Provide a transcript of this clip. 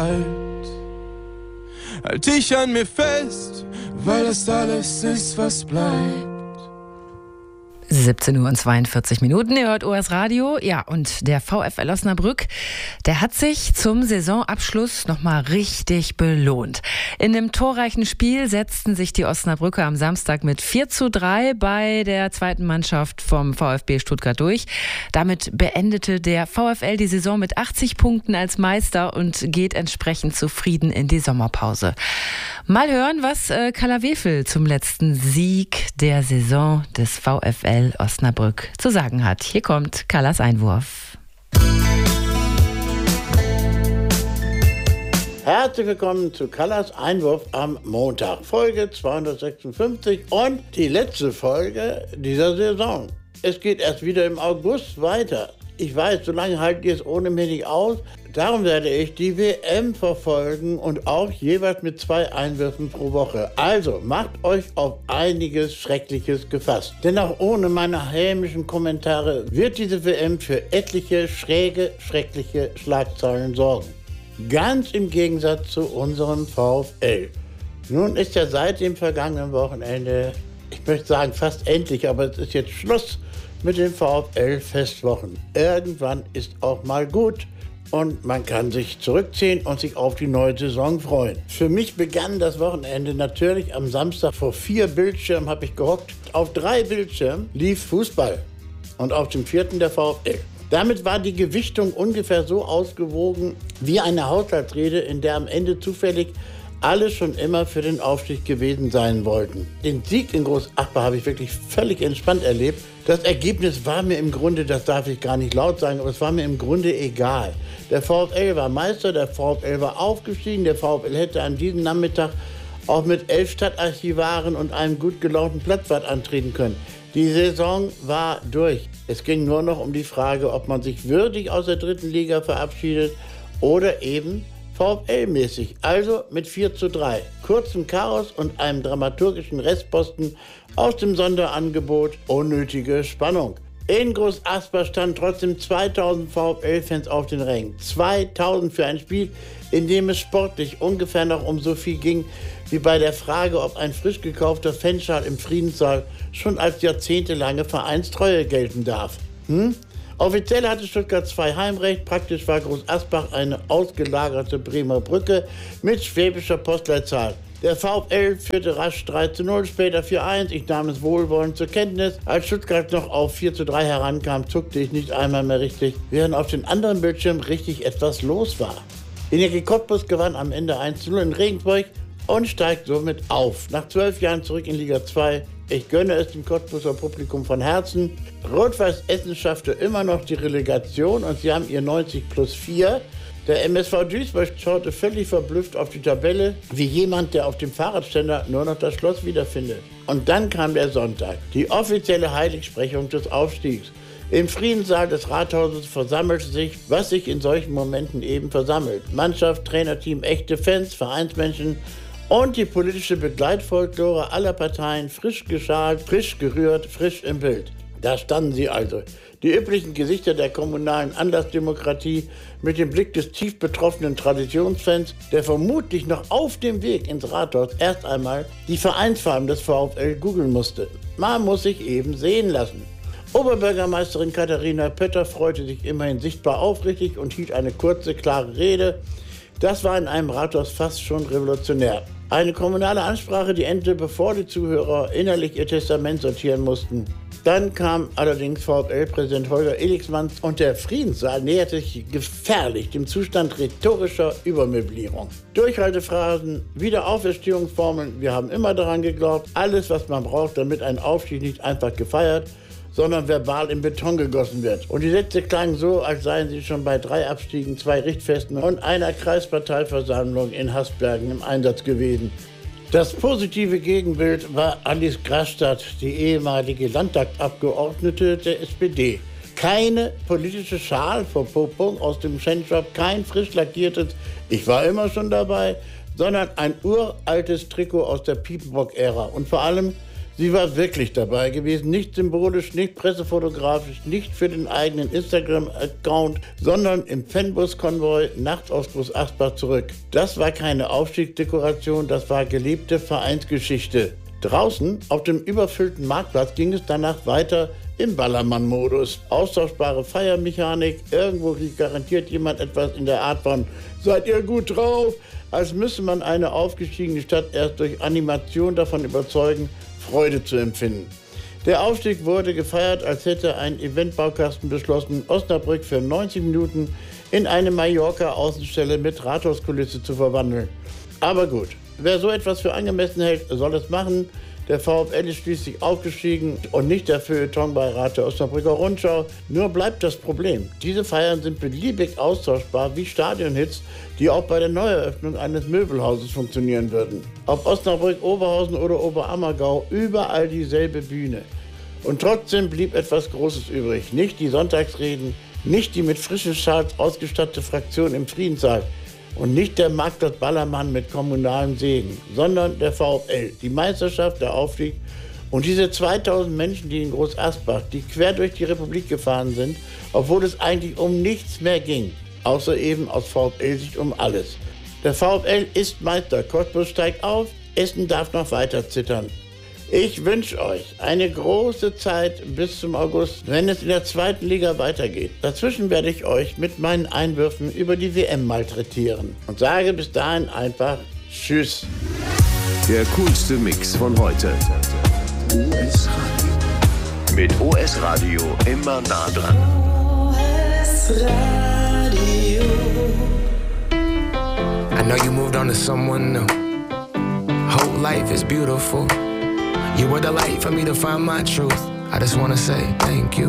Halt dich an mir fest, weil das alles ist, was bleibt. 17:42 Uhr, ihr hört OS Radio. Ja, und der VfL Osnabrück, der hat sich zum Saisonabschluss nochmal richtig belohnt. In einem torreichen Spiel setzten sich die Osnabrücker am Samstag mit 4:3 bei der zweiten Mannschaft vom VfB Stuttgart durch. Damit beendete der VfL die Saison mit 80 Punkten als Meister und geht entsprechend zufrieden in die Sommerpause. Mal hören, was Kalla Wefel zum letzten Sieg der Saison des VfL Osnabrück zu sagen hat. Hier kommt Kallas Einwurf. Herzlich willkommen zu Kallas Einwurf am Montag, Folge 256 und die letzte Folge dieser Saison. Es geht erst wieder im August weiter. Ich weiß, so lange halten die es ohne mich nicht aus. Darum werde ich die WM verfolgen und auch jeweils mit 2 Einwürfen pro Woche. Also macht euch auf einiges Schreckliches gefasst. Denn auch ohne meine hämischen Kommentare wird diese WM für etliche schräge, schreckliche Schlagzeilen sorgen. Ganz im Gegensatz zu unserem VfL. Nun ist ja seit dem vergangenen Wochenende, ich möchte sagen fast endlich, aber es ist jetzt Schluss mit den VfL-Festwochen. Irgendwann ist auch mal gut und man kann sich zurückziehen und sich auf die neue Saison freuen. Für mich begann das Wochenende natürlich am Samstag. Vor 4 Bildschirmen habe ich gehockt. Auf 3 Bildschirmen lief Fußball und auf dem 4. der VfL. Damit war die Gewichtung ungefähr so ausgewogen wie eine Haushaltsrede, in der am Ende zufällig alle schon immer für den Aufstieg gewesen sein wollten. Den Sieg in Großachbach habe ich wirklich völlig entspannt erlebt. Das Ergebnis war mir im Grunde, das darf ich gar nicht laut sagen, aber es war mir im Grunde egal. Der VfL war Meister, der VfL war aufgestiegen, der VfL hätte an diesem Nachmittag auch mit 11 Stadtarchivaren und einem gut gelaunten Platzwart antreten können. Die Saison war durch. Es ging nur noch um die Frage, ob man sich würdig aus der 3. Liga verabschiedet oder eben VfL-mäßig, also mit 4:3. Kurzem Chaos und einem dramaturgischen Restposten aus dem Sonderangebot. Unnötige Spannung. In Großasbach standen trotzdem 2000 VfL-Fans auf den Rängen. 2000 für ein Spiel, in dem es sportlich ungefähr noch um so viel ging, wie bei der Frage, ob ein frisch gekaufter Fanschal im Friedenssaal schon als jahrzehntelange Vereinstreue gelten darf. Offiziell hatte Stuttgart 2 Heimrecht, praktisch war Großasbach eine ausgelagerte Bremer Brücke mit schwäbischer Postleitzahl. Der VfL führte rasch 3:0, später 4:1. Ich nahm es wohlwollend zur Kenntnis. Als Stuttgart noch auf 4:3 herankam, zuckte ich nicht einmal mehr richtig, während auf den anderen Bildschirmen richtig etwas los war. Energie Cottbus gewann am Ende 1:0 in Regensburg und steigt somit auf. Nach 12 Jahren zurück in Liga 2. Ich gönne es dem Cottbuser Publikum von Herzen. Rot-Weiß Essen schaffte immer noch die Relegation und sie haben ihr 90+4. Der MSV Duisburg schaute völlig verblüfft auf die Tabelle, wie jemand, der auf dem Fahrradständer nur noch das Schloss wiederfindet. Und dann kam der Sonntag, die offizielle Heiligsprechung des Aufstiegs. Im Friedenssaal des Rathauses versammelte sich, was sich in solchen Momenten eben versammelt. Mannschaft, Trainerteam, echte Fans, Vereinsmenschen und die politische Begleitfolklore aller Parteien, frisch geschalt, frisch gerührt, frisch im Bild. Da standen sie also, die üblichen Gesichter der kommunalen Anlassdemokratie mit dem Blick des tief betroffenen Traditionsfans, der vermutlich noch auf dem Weg ins Rathaus erst einmal die Vereinsfarben des VfL googeln musste. Man muss sich eben sehen lassen. Oberbürgermeisterin Katharina Pötter freute sich immerhin sichtbar aufrichtig und hielt eine kurze, klare Rede. Das war in einem Rathaus fast schon revolutionär. Eine kommunale Ansprache, die endete, bevor die Zuhörer innerlich ihr Testament sortieren mussten. Dann kam allerdings VfL-Präsident Holger Elixmann und der Friedenssaal näherte sich gefährlich dem Zustand rhetorischer Übermöblierung. Durchhaltephrasen, Wiederauferstehungsformeln, wir haben immer daran geglaubt, alles, was man braucht, damit ein Aufstieg nicht einfach gefeiert, sondern verbal in Beton gegossen wird. Und die Sätze klangen so, als seien sie schon bei 3 Abstiegen, 2 Richtfesten und einer Kreisparteiversammlung in Hasbergen im Einsatz gewesen. Das positive Gegenbild war Alice Grasstadt, die ehemalige Landtagsabgeordnete der SPD. Keine politische Schal vor Popong aus dem Fanshop, kein frisch lackiertes „Ich war immer schon dabei", sondern ein uraltes Trikot aus der Piepenbrock-Ära und vor allem Sie war wirklich dabei gewesen, nicht symbolisch, nicht pressefotografisch, nicht für den eigenen Instagram-Account, sondern im Fanbus-Konvoi nachts aus Groß Asbach zurück. Das war keine Aufstiegsdekoration, das war gelebte Vereinsgeschichte. Draußen auf dem überfüllten Marktplatz ging es danach weiter im Ballermann-Modus. Austauschbare Feiermechanik, irgendwo rief garantiert jemand etwas in der Art von "Seid ihr gut drauf?", als müsse man eine aufgestiegene Stadt erst durch Animation davon überzeugen, Freude zu empfinden. Der Aufstieg wurde gefeiert, als hätte ein Eventbaukasten beschlossen, Osnabrück für 90 Minuten in eine Mallorca-Außenstelle mit Rathauskulisse zu verwandeln. Aber gut, wer so etwas für angemessen hält, soll es machen. Der VfL ist schließlich aufgestiegen und nicht der Feuilletonbeirat der Osnabrücker Rundschau. Nur bleibt das Problem: Diese Feiern sind beliebig austauschbar wie Stadionhits, die auch bei der Neueröffnung eines Möbelhauses funktionieren würden. Ob Osnabrück, Oberhausen oder Oberammergau, überall dieselbe Bühne. Und trotzdem blieb etwas Großes übrig. Nicht die Sonntagsreden, nicht die mit frischen Schals ausgestattete Fraktion im Friedenssaal und nicht der Marktplatz Ballermann mit kommunalem Segen, sondern der VfL, die Meisterschaft, der Aufstieg und diese 2000 Menschen, die in Groß Asbach, die quer durch die Republik gefahren sind, obwohl es eigentlich um nichts mehr ging, außer eben aus VfL-Sicht um alles. Der VfL ist Meister, Cottbus steigt auf, Essen darf noch weiter zittern. Ich wünsche euch eine große Zeit bis zum August, wenn es in der 2. Liga weitergeht. Dazwischen werde ich euch mit meinen Einwürfen über die WM malträtieren und sage bis dahin einfach Tschüss. Der coolste Mix von heute. OS Radio. Mit OS Radio immer nah dran. OS Radio. I know you moved on to someone new. Whole life is beautiful. You were the light for me to find my truth. I just wanna say thank you.